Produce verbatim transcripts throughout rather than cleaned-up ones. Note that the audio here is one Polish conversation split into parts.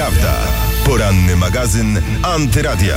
Prawda. Poranny magazyn Antyradia.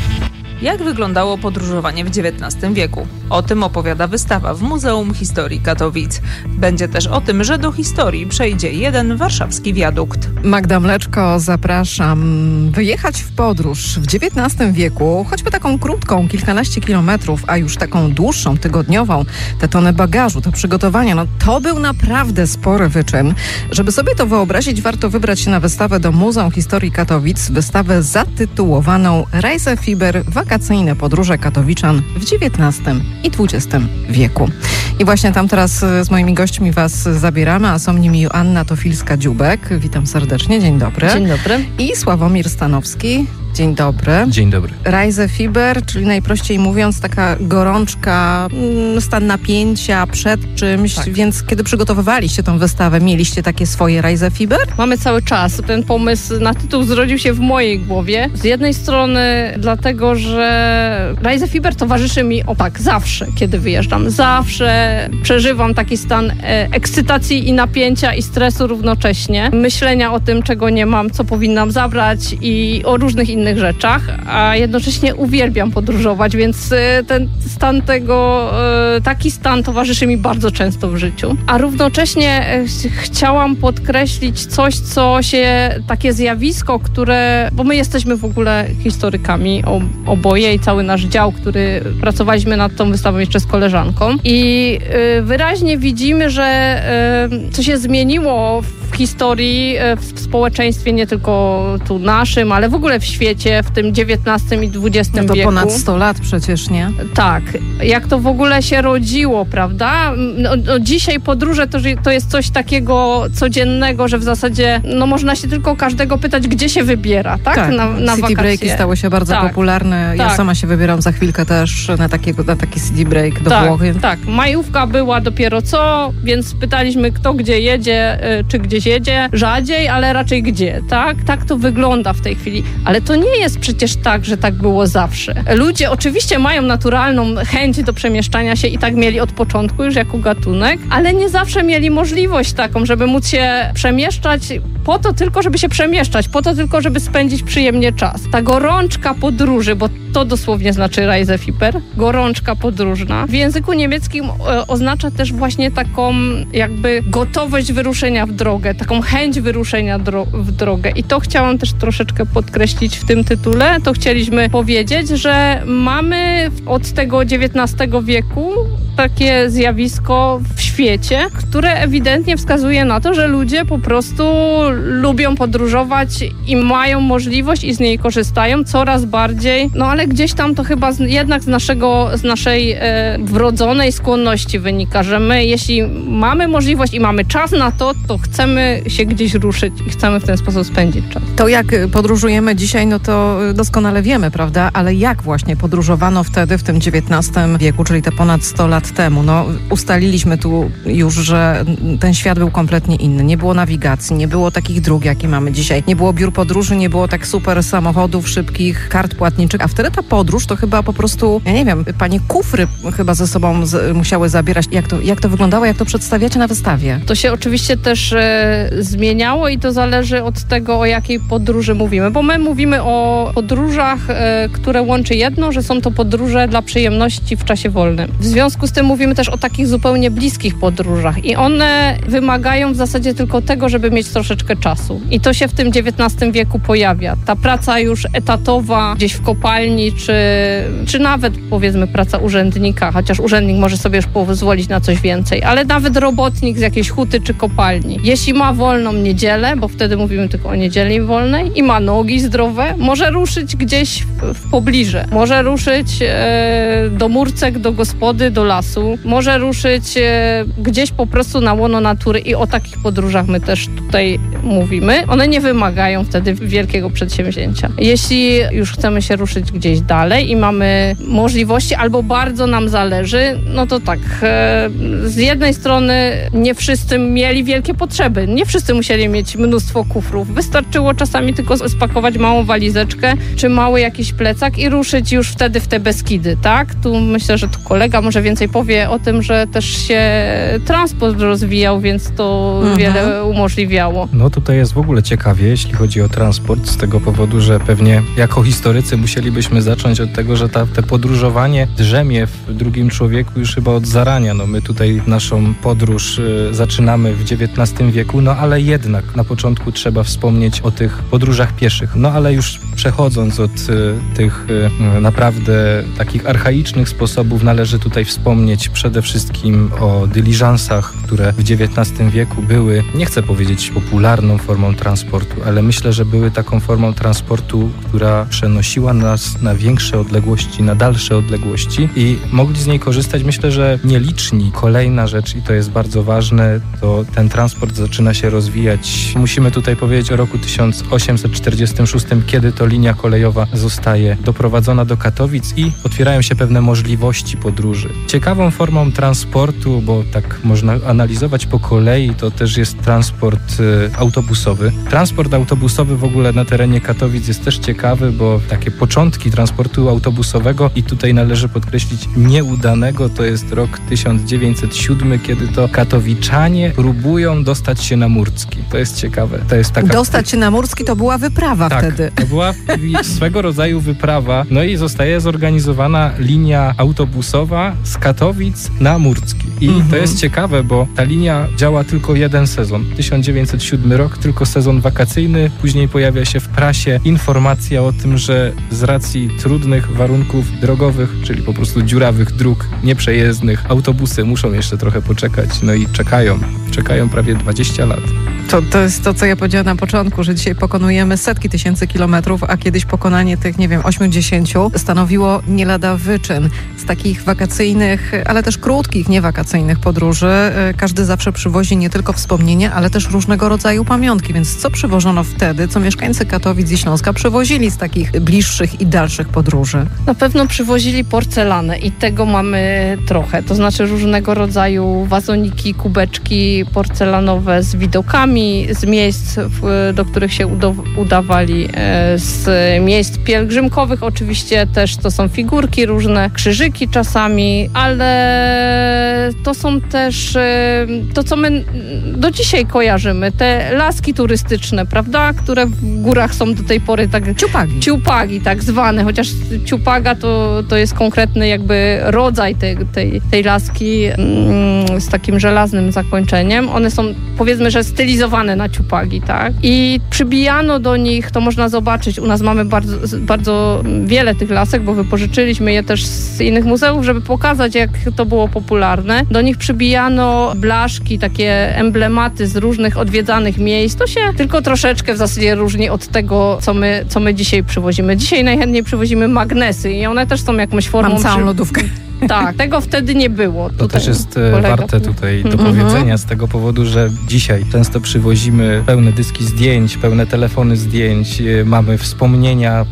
Jak wyglądało podróżowanie w dziewiętnastym wieku? O tym opowiada wystawa w Muzeum Historii Katowic. Będzie też o tym, że do historii przejdzie jeden warszawski wiadukt. Magda Mleczko, zapraszam. Wyjechać w podróż w dziewiętnastym wieku, choćby taką krótką, kilkanaście kilometrów, a już taką dłuższą, tygodniową, te tony bagażu, te przygotowania, no to był naprawdę spory wyczyn. Żeby sobie to wyobrazić, warto wybrać się na wystawę do Muzeum Historii Katowic, wystawę zatytułowaną Reisefieber – Wakacyjne podróże katowiczan w dziewiętnastym i dwudziestym wieku. I właśnie tam teraz z moimi gośćmi was zabieramy, a są nimi Joanna Tofilska-Dziubek. Witam serdecznie, dzień dobry. Dzień dobry. I Sławomir Stanowski. Dzień dobry. Dzień dobry. Reisefieber, czyli najprościej mówiąc taka gorączka, stan napięcia przed czymś, tak. Więc kiedy przygotowywaliście tą wystawę, mieliście takie swoje Reisefieber? Mamy cały czas. Ten pomysł na tytuł zrodził się w mojej głowie. Z jednej strony dlatego, że Reisefieber towarzyszy mi, o tak, zawsze, kiedy wyjeżdżam. Zawsze przeżywam taki stan e, ekscytacji i napięcia i stresu równocześnie. Myślenia o tym, czego nie mam, co powinnam zabrać i o różnych innych rzeczach, a jednocześnie uwielbiam podróżować, więc ten stan tego, taki stan towarzyszy mi bardzo często w życiu. A równocześnie chciałam podkreślić coś, co się, takie zjawisko, które, bo my jesteśmy w ogóle historykami oboje i cały nasz dział, który pracowaliśmy nad tą wystawą jeszcze z koleżanką i wyraźnie widzimy, że co się zmieniło w historii, w społeczeństwie, nie tylko tu naszym, ale w ogóle w świecie, w tym dziewiętnastym i dwudziestym no to wieku. ponad sto lat przecież, nie? Tak. Jak to w ogóle się rodziło, prawda? No, no dzisiaj podróże to, to jest coś takiego codziennego, że w zasadzie no można się tylko każdego pytać, gdzie się wybiera, tak? Tak. Na, na city wakacje. breaki stały się bardzo tak. popularne. Ja tak. sama się wybieram za chwilkę też na, takiego, na taki city break do tak, Włoch. Tak. Majówka była dopiero co, więc pytaliśmy, kto gdzie jedzie, czy gdzieś jedzie. Rzadziej, ale raczej gdzie, tak? Tak to wygląda w tej chwili. Ale to nie jest przecież tak, że tak było zawsze. Ludzie oczywiście mają naturalną chęć do przemieszczania się i tak mieli od początku już jako gatunek, ale nie zawsze mieli możliwość taką, żeby móc się przemieszczać po to tylko, żeby się przemieszczać, po to tylko, żeby spędzić przyjemnie czas. Ta gorączka podróży, bo to dosłownie znaczy Reisefieber, gorączka podróżna. W języku niemieckim e, oznacza też właśnie taką jakby gotowość wyruszenia w drogę, taką chęć wyruszenia dro- w drogę. I to chciałam też troszeczkę podkreślić w tym tytule. To chcieliśmy powiedzieć, że mamy od tego dziewiętnastego wieku takie zjawisko w świecie, które ewidentnie wskazuje na to, że ludzie po prostu lubią podróżować i mają możliwość i z niej korzystają coraz bardziej. No ale gdzieś tam to chyba z, jednak z naszego, z naszej e, wrodzonej skłonności wynika, że my jeśli mamy możliwość i mamy czas na to, to chcemy się gdzieś ruszyć i chcemy w ten sposób spędzić czas. To jak podróżujemy dzisiaj, no to doskonale wiemy, prawda? Ale jak właśnie podróżowano wtedy w tym dziewiętnastym wieku, czyli te ponad sto lat temu? No ustaliliśmy tu już, że ten świat był kompletnie inny. Nie było nawigacji, nie było takich dróg, jakie mamy dzisiaj. Nie było biur podróży, nie było tak super samochodów, szybkich kart płatniczych, a wtedy ta podróż to chyba po prostu, ja nie wiem, panie kufry chyba ze sobą z, musiały zabierać. Jak to, jak to wyglądało, jak to przedstawiacie na wystawie? To się oczywiście też e, zmieniało i to zależy od tego, o jakiej podróży mówimy, bo my mówimy o podróżach, e, które łączy jedno, że są to podróże dla przyjemności w czasie wolnym. W związku z tym mówimy też o takich zupełnie bliskich podróżach i one wymagają w zasadzie tylko tego, żeby mieć troszeczkę czasu. I to się w tym dziewiętnastym wieku pojawia. Ta praca już etatowa gdzieś w kopalni, czy, czy nawet powiedzmy praca urzędnika, chociaż urzędnik może sobie już pozwolić na coś więcej, ale nawet robotnik z jakiejś huty czy kopalni. Jeśli ma wolną niedzielę, bo wtedy mówimy tylko o niedzieli wolnej i ma nogi zdrowe, może ruszyć gdzieś w, w pobliżu. Może ruszyć e, do Murcek, do gospody, do lasu. Może ruszyć e, gdzieś po prostu na łono natury i o takich podróżach my też tutaj mówimy. One nie wymagają wtedy wielkiego przedsięwzięcia. Jeśli już chcemy się ruszyć gdzieś dalej i mamy możliwości albo bardzo nam zależy, no to tak, e, z jednej strony nie wszyscy mieli wielkie potrzeby. Nie wszyscy musieli mieć mnóstwo kufrów. Wystarczyło czasami tylko spakować małą walizeczkę czy mały jakiś plecak i ruszyć już wtedy w te Beskidy, tak? Tu myślę, że tu kolega może więcej nie powie o tym, że też się transport rozwijał, więc to mhm. wiele umożliwiało. No tutaj jest w ogóle ciekawie, jeśli chodzi o transport, z tego powodu, że pewnie jako historycy musielibyśmy zacząć od tego, że ta, te podróżowanie drzemie w drugim człowieku już chyba od zarania. No my tutaj naszą podróż y, zaczynamy w dziewiętnastym wieku, no ale jednak na początku trzeba wspomnieć o tych podróżach pieszych. No ale już przechodząc od y, tych y, naprawdę takich archaicznych sposobów, należy tutaj wspomnieć przede wszystkim o dyliżansach, które w dziewiętnastym wieku były, nie chcę powiedzieć popularną formą transportu, ale myślę, że były taką formą transportu, która przenosiła nas na większe odległości, na dalsze odległości i mogli z niej korzystać, myślę, że nieliczni. Kolejna rzecz, i to jest bardzo ważne, to ten transport zaczyna się rozwijać. Musimy tutaj powiedzieć o roku tysiąc osiemset czterdziestym szóstym, kiedy to linia kolejowa zostaje doprowadzona do Katowic i otwierają się pewne możliwości podróży. Ciekawą formą transportu, bo tak można analizować po kolei, to też jest transport y, autobusowy. Transport autobusowy w ogóle na terenie Katowic jest też ciekawy, bo takie początki transportu autobusowego i tutaj należy podkreślić nieudanego, to jest rok tysiąc dziewięćset siódmy, kiedy to katowiczanie próbują dostać się na Murcki. To jest ciekawe. To jest taka... Dostać się na Murcki to była wyprawa tak, wtedy. To była swego rodzaju wyprawa. No i zostaje zorganizowana linia autobusowa z Katowic na Murcki. I mhm. to jest ciekawe, bo ta linia działa tylko jeden sezon. tysiąc dziewięćset siódmy rok, tylko sezon wakacyjny. Później pojawia się w prasie informacja o tym, że z racji trudnych warunków drogowych, czyli po prostu dziurawych dróg, nieprzejezdnych, autobusy muszą jeszcze trochę poczekać. No i czekają. Czekają prawie dwadzieścia lat. To, to jest to, co ja powiedziałam na początku, że dzisiaj pokonujemy setki tysięcy kilometrów, a kiedyś pokonanie tych, nie wiem, osiemdziesięciu stanowiło nie lada wyczyn. Z takich wakacyjnych, ale też krótkich, niewakacyjnych podróży każdy zawsze przywozi nie tylko wspomnienia, ale też różnego rodzaju pamiątki. Więc co przywożono wtedy, co mieszkańcy Katowic i Śląska przywozili z takich bliższych i dalszych podróży? Na pewno przywozili porcelanę i tego mamy trochę. To znaczy różnego rodzaju wazoniki, kubeczki porcelanowe z widokami, z miejsc, do których się udawali, z miejsc pielgrzymkowych oczywiście też to są figurki różne, krzyżyki czasami, ale to są też to, co my do dzisiaj kojarzymy, te laski turystyczne, prawda, które w górach są do tej pory tak... Ciupagi. Ciupagi tak zwane, chociaż ciupaga to, to jest konkretny jakby rodzaj tej, tej, tej laski mm, z takim żelaznym zakończeniem. One są, powiedzmy, że stylizowane na ciupagi, tak? I przybijano do nich, to można zobaczyć, u nas mamy bardzo, bardzo wiele tych lasek, bo wypożyczyliśmy je też z innych muzeów, żeby pokazać, jak to było popularne. Do nich przybijano blaszki, takie emblematy z różnych odwiedzanych miejsc. To się tylko troszeczkę w zasadzie różni od tego, co my, co my dzisiaj przywozimy. Dzisiaj najchętniej przywozimy magnesy i one też są jakąś formą... Mam całą przy... lodówkę. Tak, tego wtedy nie było. To tutaj też jest warte tutaj do mhm. powiedzenia z tego powodu, że dzisiaj często przywozimy pełne dyski zdjęć, pełne telefony zdjęć, mamy wspomnienia